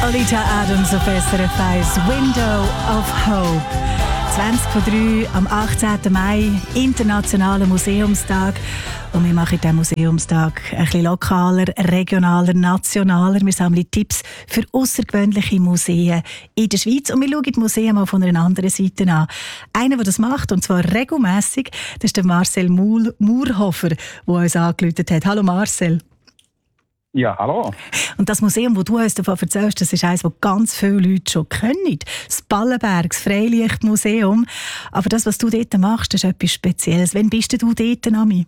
Olivia Adams auf SRF 1, Window of Hope. 20:03 am 18. Mai, Internationaler Museumstag. Und wir machen diesen Museumstag ein bisschen lokaler, regionaler, nationaler. Wir sammeln Tipps für außergewöhnliche Museen in der Schweiz. Und wir schauen die Museen mal von einer anderen Seite an. Einer, der das macht, und zwar regelmässig, das ist der Marcel Murhofer, der uns angerufen hat. Hallo Marcel. Ja, hallo. Und das Museum, das du uns davon erzählst, das ist eines, das ganz viele Leute schon kennen. Das Ballenberg, das Freilichtmuseum. Aber das, was du dort machst, das ist etwas Spezielles. Wann bist du dort, Nami?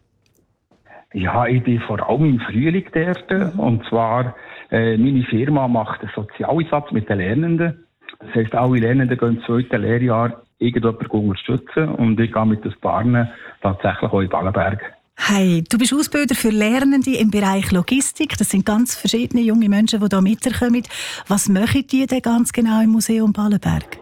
Ja, ich bin vor allem im Frühling dort. Und zwar, meine Firma macht einen Sozialeinsatz mit den Lernenden. Das heisst, alle Lernenden gehen im 2. Lehrjahr irgendjemanden unterstützen. Und ich gehe mit den Partnern tatsächlich auch in Ballenberg. Hey, du bist Ausbilder für Lernende im Bereich Logistik. Das sind ganz verschiedene junge Menschen, die hier mitkommen. Was machen die denn ganz genau im Museum Ballenberg?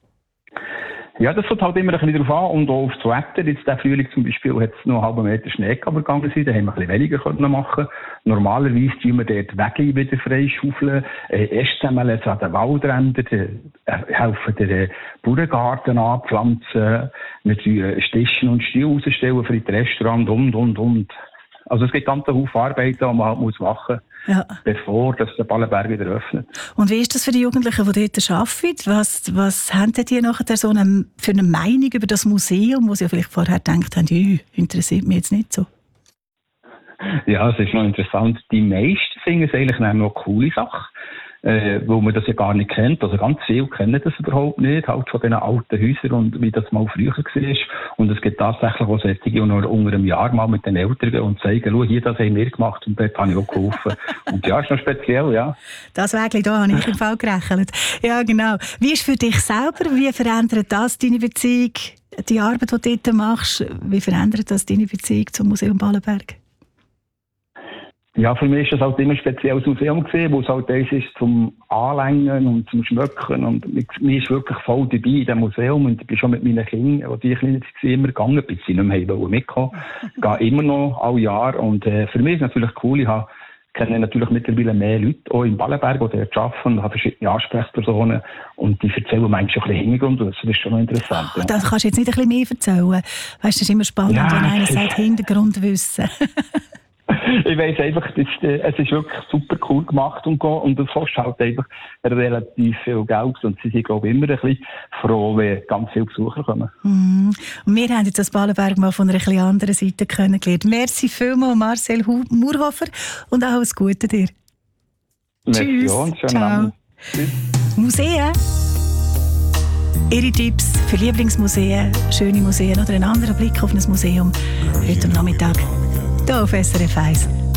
Ja, das kommt halt immer ein bisschen drauf an und auch aufs Wetter. Jetzt der Frühling zum Beispiel hat es noch einen halben Meter Schnee gegangen sein, da haben wir ein bisschen weniger machen. Normalerweise tun wir dort Wege wieder freischaufeln, Äste an den Waldrändern, helfen den Bauerngarten anpflanzen, wir tun Stischen und Stiel rausstellen für das Restaurant und. Also es gibt ganz viele Arbeiten, die man halt machen muss, bevor das der Ballenberg wieder öffnet. Und wie ist das für die Jugendlichen, die dort arbeiten? Was haben die nachher so für eine Meinung über das Museum, wo sie vielleicht vorher gedacht haben, interessiert mich jetzt nicht so? Ja, es ist noch interessant. Die meisten finden es eigentlich noch eine coole Sache, weil man das ja gar nicht kennt. Also ganz viele kennen das überhaupt nicht, halt von diesen alten Häusern und wie das mal früher war. Und es gibt tatsächlich auch solche, die noch unter einem Jahr mal mit den Eltern und zeigen, schau, hier, das haben wir gemacht und dort habe ich auch geholfen. Und ja, ist noch speziell, ja. Das Wägli da habe ich im Fall gerechnet. Ja, genau. Wie ist für dich selber, wie verändert das deine Beziehung, die Arbeit, die du dort machst, wie verändert das deine Beziehung zum Museum Ballenberg? Ja, für mich ist das halt immer ein spezielles Museum gewesen, wo es halt das ist zum Anlängen und zum Schmöcken. Und mir ist wirklich voll dabei in diesem Museum. Und ich bin schon mit meinen Kindern, die klein waren, immer gegangen, bis sie nicht mehr mitkommen. Ich gehe immer noch alle Jahre. Und für mich ist es natürlich cool, ich kenne natürlich mittlerweile mehr Leute, auch in Ballenberg, die dort arbeiten, und habe verschiedene Ansprechpersonen. Und die erzählen manchmal schon ein bisschen Hintergrund. Und das ist schon noch interessant. Ja. Das kannst du jetzt nicht ein bisschen mehr erzählen. Weißt du, es ist immer spannend, wenn einer sagt, Hintergrundwissen. Ich weiss einfach, es ist wirklich super cool gemacht und du kostet halt einfach relativ viel Geld und sie sind, glaube ich, immer ein bisschen froh, wenn ganz viele Besucher kommen. Und wir haben jetzt das Ballenberg mal von einer etwas anderen Seite kennengelernt. Merci vielmals, Marcel Murhofer, und auch alles Gute dir. Tschüss. Ciao. Tschüss. Museen. Ihre Tipps für Lieblingsmuseen, schöne Museen oder einen anderen Blick auf ein Museum heute am Nachmittag hier auf SRF 1.